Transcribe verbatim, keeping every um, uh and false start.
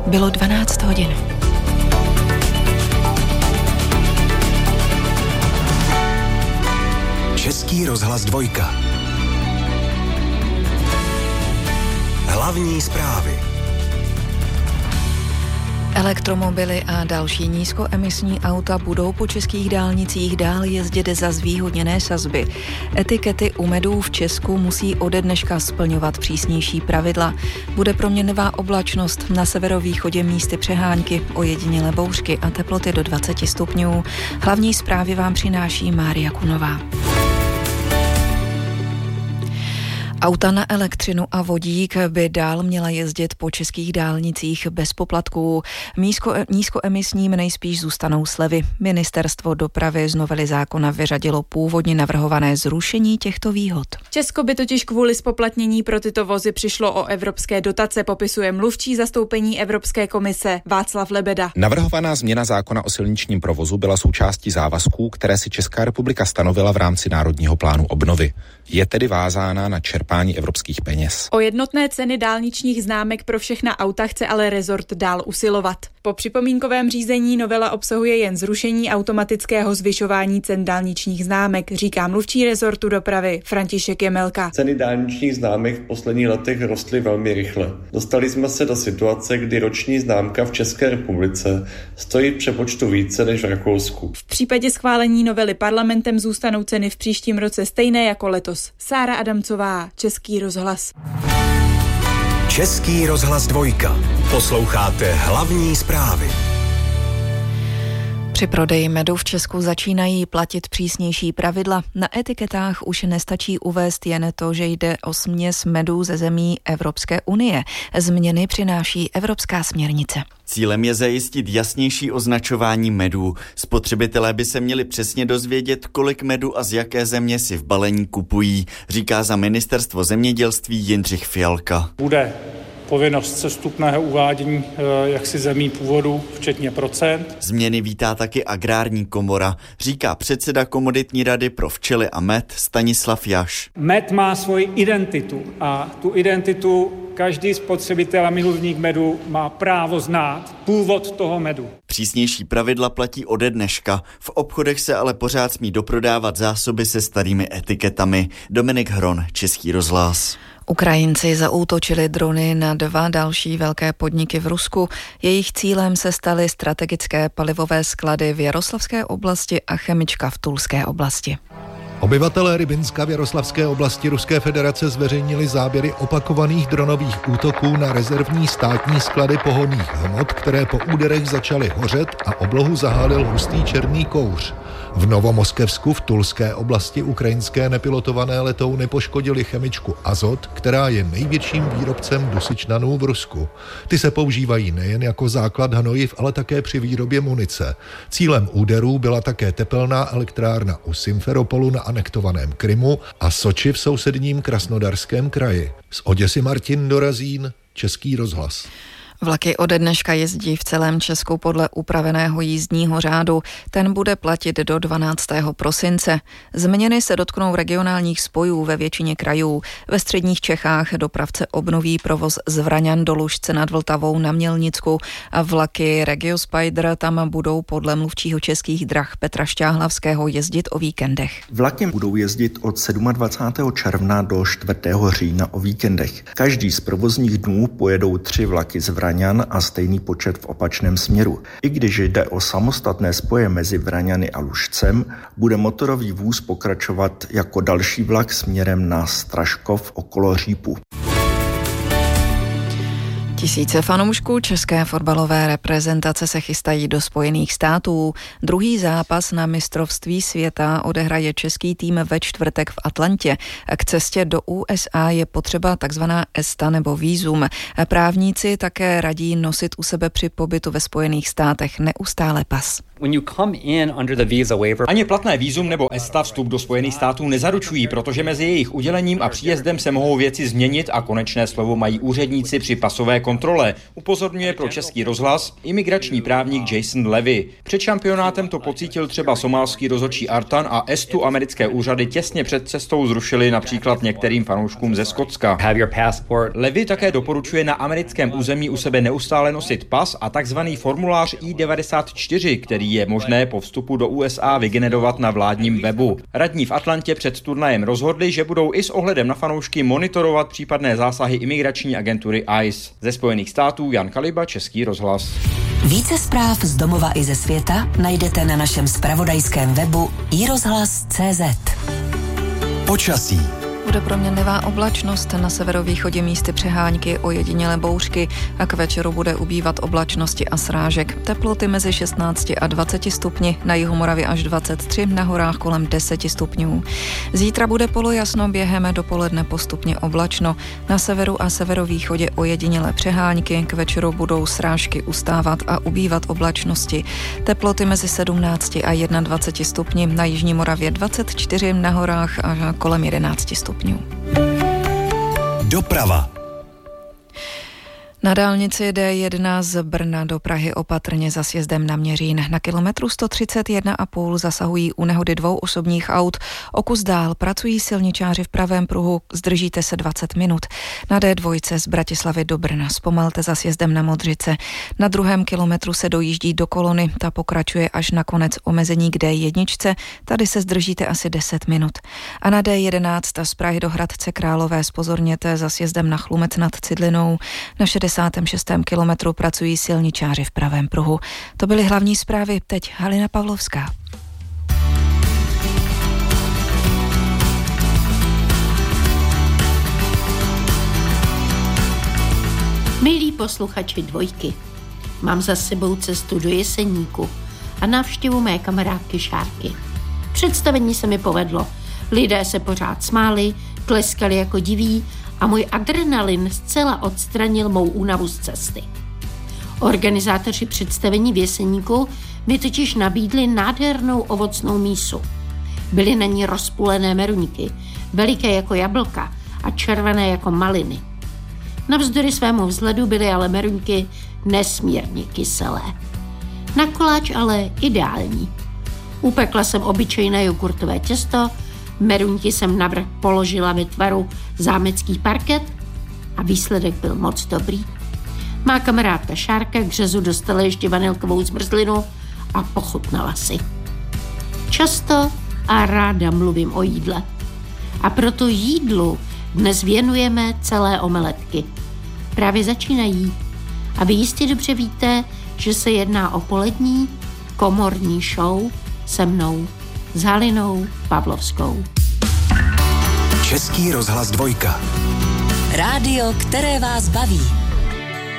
Bylo dvanáct hodin. Český rozhlas dvojka. Hlavní zprávy. Elektromobily a další nízkoemisní auta budou po českých dálnicích dál jezdit za zvýhodněné sazby. Etikety u medů v Česku musí ode dneška splňovat přísnější pravidla. Bude proměnlivá oblačnost, na severovýchodě místy přehánky, ojedinělé bouřky a teploty do dvacet stupňů. Hlavní zprávy vám přináší Mária Kunová. Auta na elektřinu a vodík by dál měla jezdit po českých dálnicích bez poplatků. Nízko, nízkoemisním nejspíš zůstanou slevy. Ministerstvo dopravy z novely zákona vyřadilo původně navrhované zrušení těchto výhod. Česko by totiž kvůli zpoplatnění pro tyto vozy přišlo o evropské dotace, popisuje mluvčí zastoupení Evropské komise Václav Lebeda. Navrhovaná změna zákona o silničním provozu byla součástí závazků, které si Česká republika stanovila v rámci Národního plánu obnovy. Je tedy vázána na čerpání evropských peněz. O jednotné ceny dálničních známek pro všechna auta chce ale rezort dál usilovat. Po připomínkovém řízení novela obsahuje jen zrušení automatického zvyšování cen dálničních známek, říká mluvčí rezortu dopravy František Jemelka. Ceny dálničních známek v posledních letech rostly velmi rychle. Dostali jsme se do situace, kdy roční známka v České republice stojí v přepočtu více než v Rakousku. V případě schválení novely parlamentem zůstanou ceny v příštím roce stejné jako letos. Sára Adamcová, Český rozhlas. Český rozhlas dvojka. Posloucháte hlavní zprávy. Při prodeji medu v Česku začínají platit přísnější pravidla. Na etiketách už nestačí uvést jen to, že jde o směs medů ze zemí Evropské unie. Změny přináší evropská směrnice. Cílem je zajistit jasnější označování medů. Spotřebitelé by se měli přesně dozvědět, kolik medu a z jaké země si v balení kupují, říká za ministerstvo zemědělství Jindřich Fialka. Bude povinnost sestupného uvádění jaksi zemí původu, včetně procent. Změny vítá taky Agrární komora, říká předseda Komoditní rady pro včely a med Stanislav Jaš. Med má svoji identitu a tu identitu každý spotřebitel a milovník medu má právo znát původ toho medu. Přísnější pravidla platí ode dneška. V obchodech se ale pořád smí doprodávat zásoby se starými etiketami. Dominik Hron, Český rozhlas. Ukrajinci zaútočili drony na dva další velké podniky v Rusku. Jejich cílem se staly strategické palivové sklady v Jaroslavské oblasti a chemička v Tulské oblasti. Obyvatelé Rybinska v Jaroslavské oblasti Ruské federace zveřejnili záběry opakovaných dronových útoků na rezervní státní sklady pohonných hmot, které po úderech začaly hořet a oblohu zahálil hustý černý kouř. V Novomoskevsku v Tulské oblasti ukrajinské nepilotované letouny poškodily chemičku Azot, která je největším výrobcem dusičnanů v Rusku. Ty se používají nejen jako základ hnojiv, ale také při výrobě munice. Cílem úderů byla také tepelná elektrárna u Simferopolu na anektovaném Krymu a Soči v sousedním Krasnodarském kraji. Z Oděsy Martin Dorazín, Český rozhlas. Vlaky ode dneška jezdí v celém Česku podle upraveného jízdního řádu. Ten bude platit do dvanáctého prosince. Změny se dotknou regionálních spojů ve většině krajů. Ve středních Čechách dopravce obnoví provoz z Vraňan do Lužce nad Vltavou na Mělnicku a vlaky Regiospider tam budou podle mluvčího Českých drah Petra Šťáhlavského jezdit o víkendech. Vlaky budou jezdit od dvacátého sedmého června do čtvrtého října o víkendech. Každý z provozních dnů pojedou tři vlaky z Vraňan a stejný počet v opačném směru. I když jde o samostatné spoje mezi Vraňany a Lužcem, bude motorový vůz pokračovat jako další vlak směrem na Straškov okolo Řípu. Tisíce fanoušků české fotbalové reprezentace se chystají do Spojených států. Druhý zápas na mistrovství světa odehraje český tým ve čtvrtek v Atlantě. K cestě do U S A je potřeba takzvaná ESTA nebo vízum. Právníci také radí nosit u sebe při pobytu ve Spojených státech neustále pas. Ani platné vízum nebo ESTA vstup do Spojených států nezaručují, protože mezi jejich udělením a příjezdem se mohou věci změnit a konečné slovo mají úředníci při pasové kontrole. kontrole, upozorňuje pro Český rozhlas imigrační právník Jason Levy. Před šampionátem to pocítil třeba somálský rozhodčí Artan a Estu americké úřady těsně před cestou zrušili například některým fanouškům ze Skotska. Levy také doporučuje na americkém území u sebe neustále nosit pas a takzvaný formulář I devadesát čtyři, který je možné po vstupu do U S A vygenerovat na vládním webu. Radní v Atlantě před turnajem rozhodli, že budou i s ohledem na fanoušky monitorovat případné zásahy imigrační agentury I C E. Ze Spojených států Jan Kaliba, Český rozhlas. Více zpráv z domova i ze světa najdete na našem zpravodajském webu i rozhlas tečka cé zet. Počasí. Bude proměnlivá oblačnost, na severovýchodě místy přehánky, ojedinělé bouřky a k večeru bude ubývat oblačnosti a srážek. Teploty mezi šestnácti a dvaceti stupni, na jihu Moravy až dvacet tři, na horách kolem deseti stupňů. Zítra bude polojasno, během dopoledne postupně oblačno, na severu a severovýchodě ojedinělé přehánky, k večeru budou srážky ustávat a ubývat oblačnosti. Teploty mezi sedmnácti a dvaceti jedním stupni, na jižní Moravě dvacet čtyři, na horách a kolem jedenácti stupňů. Doprava. Na dálnici D jedna z Brna do Prahy opatrně za sjezdem na Měřín. Na kilometru sto třicet jedna a půl zasahují u nehody dvou osobních aut. O kus dál pracují silničáři v pravém pruhu, zdržíte se dvacet minut. Na D dva z Bratislavy do Brna zpomalte za sjezdem na Modřice. Na druhém kilometru se dojíždí do kolony, ta pokračuje až na konec omezení k D jedna, tady se zdržíte asi deset minut. A na D jedenáct z Prahy do Hradce Králové zpozorněte za sjezdem na Chlumec nad Cidlinou. Na šedesátém šestém kilometru pracují silničáři v pravém pruhu. To byly hlavní zprávy, teď Halina Pavlovská. Milí posluchači Dvojky, mám za sebou cestu do Jeseníku a návštěvu mé kamarádky Šárky. Představení se mi povedlo. Lidé se pořád smáli, tleskali jako diví a můj adrenalin zcela odstranil mou únavu z cesty. Organizátoři představení v Jeseníku mi totiž nabídli nádhernou ovocnou mísu. Byly na ní rozpulené meruňky, veliké jako jablka a červené jako maliny. Navzdory svému vzhledu byly ale meruňky nesmírně kyselé. Na koláč ale ideální. Upekla jsem obyčejné jogurtové těsto, meruňky jsem navrch položila ve tvaru zámecký parket a výsledek byl moc dobrý. Má kamarádka Šárka k řezu dostala ještě vanilkovou zmrzlinu a pochutnala si. Často a ráda mluvím o jídle. A proto jídlu dnes věnujeme celé omeletky. Právě začínají. A vy jistě dobře víte, že se jedná o polední komorní show se mnou, s Halinou Pavlovskou. Český rozhlas Dvojka. Rádio, které vás baví.